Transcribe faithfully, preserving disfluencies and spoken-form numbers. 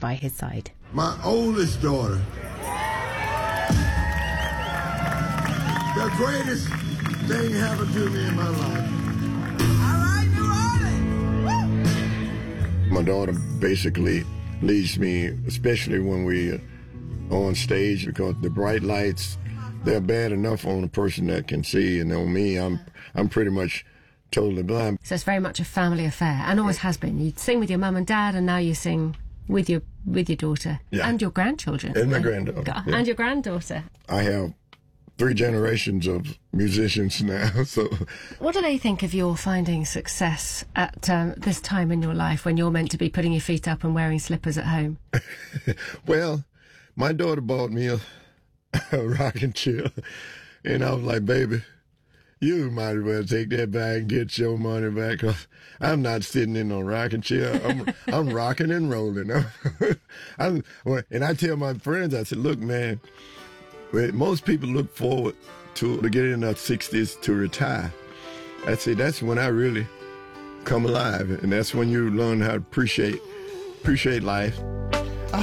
by his side. My oldest daughter, the greatest thing happened to me in my life. All right, New Orleans! Woo! My daughter basically leads me, especially when we on stage, because the bright lights, they're bad enough on a person that can see, and on me, I'm I'm pretty much totally blind. So it's very much a family affair, and always has been. You sing with your mum and dad, and now you sing with your with your daughter yeah. and your grandchildren. And my granddaughter. And yeah. your granddaughter. I have three generations of musicians now, so... What do they think of your finding success at um, this time in your life when you're meant to be putting your feet up and wearing slippers at home? Well, my daughter bought me a, a rocking chair, and I was like, baby, you might as well take that back and get your money back, 'cause I'm not sitting in no rocking chair. I'm, I'm rocking and rolling. I'm, and I tell my friends, I said, look, man, most people look forward to, to get in their sixties to retire. I say that's when I really come alive, and that's when you learn how to appreciate appreciate life.